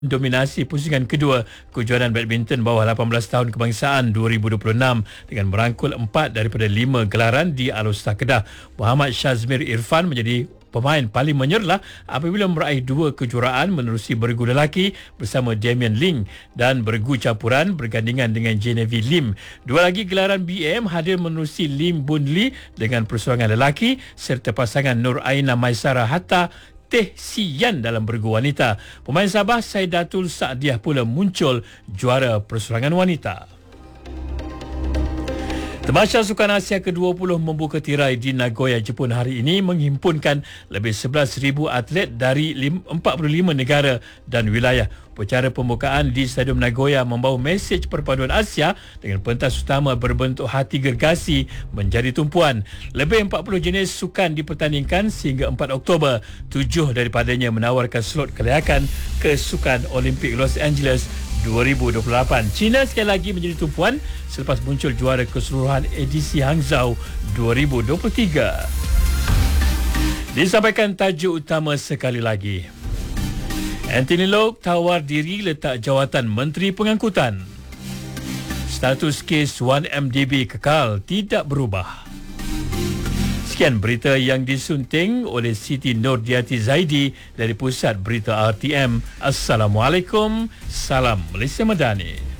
dominasi pusingan kedua kejuaraan badminton bawah 18 tahun kebangsaan 2026 dengan merangkul 4 daripada 5 gelaran di Alor-Setar Kedah. Muhammad Shazmir Irfan menjadi pemain paling menyerlah apabila meraih 2 kejuaraan menerusi bergu lelaki bersama Damian Ling dan bergu campuran bergandingan dengan Genevieve Lim. 2 lagi gelaran BM hadir menerusi Lim Boon Lee dengan persoalangan lelaki serta pasangan Nur Aina Maisara Hatta Teh Sian dalam bergu wanita. Pemain Sabah Saidatul Saadiah pula muncul juara perseorangan wanita. Temasya Sukan Asia ke-20 membuka tirai di Nagoya, Jepun hari ini menghimpunkan lebih 11,000 atlet dari 45 negara dan wilayah. Upacara pembukaan di Stadium Nagoya membawa mesej perpaduan Asia dengan pentas utama berbentuk hati gergasi menjadi tumpuan. Lebih 40 jenis sukan dipertandingkan sehingga 4 Oktober. 7 daripadanya menawarkan slot kelayakan ke Sukan Olimpik Los Angeles 2028. China sekali lagi menjadi tumpuan selepas muncul juara keseluruhan edisi Hangzhou 2023. Disampaikan tajuk utama sekali lagi. Anthony Loke tawar diri letak jawatan Menteri Pengangkutan. Status kes 1MDB kekal tidak berubah. Sekian berita yang disunting oleh Siti Nordiati Zaidi dari Pusat Berita RTM. Assalamualaikum. Salam Malaysia Madani.